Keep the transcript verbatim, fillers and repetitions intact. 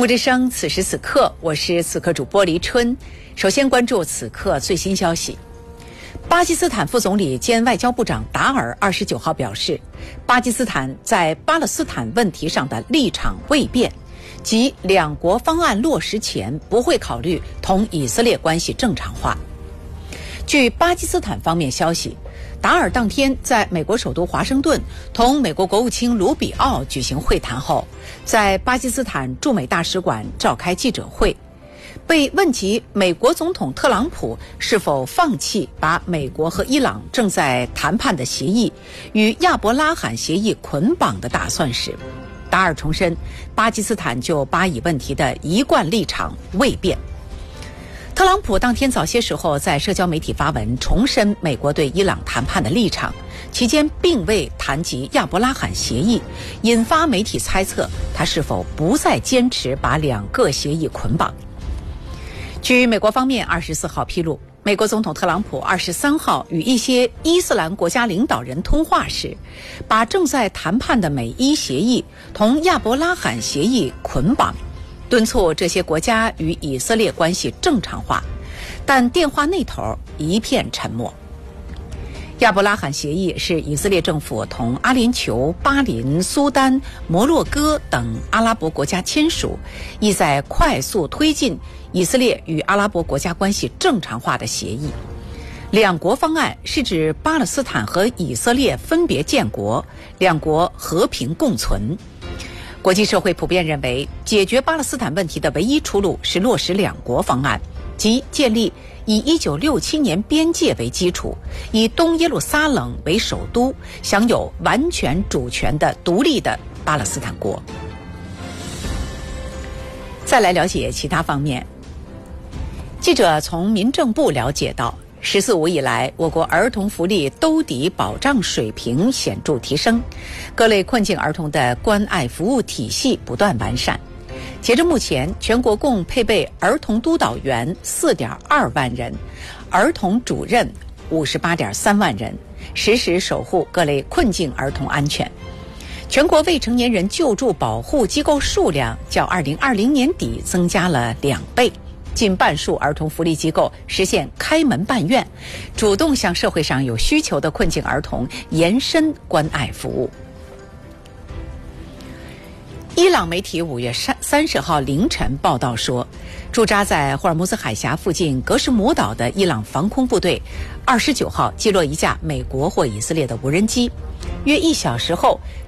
国之声，此时此刻，我是此刻主播黎春。首先关注此刻最新消息。巴基斯坦副总理兼外交部长达尔二十九号表示，巴基斯坦在巴勒斯坦问题上的立场未变，即两国方案落实前不会考虑同以色列关系正常化。据巴基斯坦方面消息，达尔当天在美国首都华盛顿同美国国务卿卢比奥举行会谈后，在巴基斯坦驻美大使馆召开记者会。被问及美国总统特朗普是否放弃把美国和伊朗正在谈判的协议与亚伯拉罕协议捆绑的打算时，达尔重申巴基斯坦就巴以问题的一贯立场未变。特朗普当天早些时候在社交媒体发文重申美国对伊朗谈判的立场，期间并未谈及亚伯拉罕协议，引发媒体猜测他是否不再坚持把两个协议捆绑。据美国方面二十四号披露，美国总统特朗普二十三号与一些伊斯兰国家领导人通话时，把正在谈判的美伊协议同亚伯拉罕协议捆绑，敦促这些国家与以色列关系正常化，但电话那头一片沉默。亚伯拉罕协议是以色列政府同阿联酋、巴林、苏丹、摩洛哥等阿拉伯国家签署，意在快速推进以色列与阿拉伯国家关系正常化的协议。两国方案是指巴勒斯坦和以色列分别建国，两国和平共存。国际社会普遍认为，解决巴勒斯坦问题的唯一出路是落实两国方案，即建立以一九六七年边界为基础，以东耶路撒冷为首都，享有完全主权的独立的巴勒斯坦国。再来了解其他方面。记者从民政部了解到，十四五以来，我国儿童福利兜底保障水平显著提升，各类困境儿童的关爱服务体系不断完善。截至目前，全国共配备儿童督导员 四点二万人，儿童主任 五十八点三万人，实时守护各类困境儿童安全。全国未成年人救助保护机构数量较二零二零年底增加了两倍，近半数儿童福利机构实现开门办院，主动向社会上有需求的困境儿童延伸关爱服务。伊朗媒体五月三十号凌晨报道说，驻扎在霍尔木兹海峡附近格什姆岛的伊朗防空部队二十九号击落一架美国或以色列的无人机，约一小时后